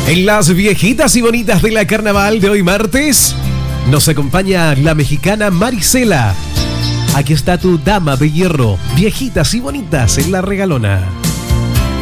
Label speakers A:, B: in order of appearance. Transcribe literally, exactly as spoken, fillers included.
A: En las viejitas y bonitas de la carnaval de hoy martes, nos acompaña la mexicana Marisela. Aquí está tu dama de hierro, viejitas y bonitas en la regalona.